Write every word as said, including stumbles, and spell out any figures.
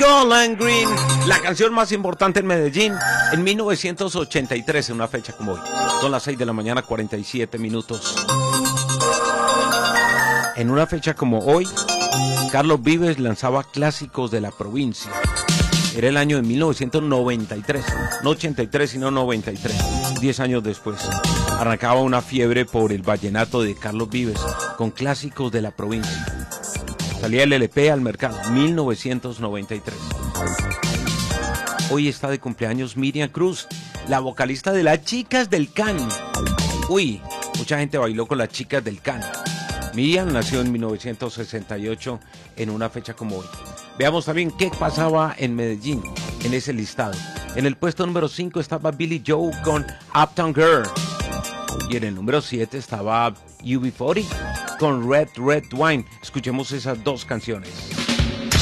Going Green, la canción más importante en Medellín en mil novecientos ochenta y tres, en una fecha como hoy. Son las seis de la mañana, cuarenta y siete minutos. En una fecha como hoy, Carlos Vives lanzaba Clásicos de la Provincia. Era el año de mil novecientos noventa y tres, no ochenta y tres, sino noventa y tres, diez años después. Arrancaba una fiebre por el vallenato de Carlos Vives con Clásicos de la Provincia. Salía el L P al mercado, mil novecientos noventa y tres. Hoy está de cumpleaños Miriam Cruz, la vocalista de Las Chicas del Can. Uy, mucha gente bailó con Las Chicas del Can. Miriam nació en mil novecientos sesenta y ocho en una fecha como hoy. Veamos también qué pasaba en Medellín en ese listado. En el puesto número cinco estaba Billy Joe con Uptown Girl. Y en el número siete estaba U B cuarenta con Red Red Wine. Escuchemos esas dos canciones.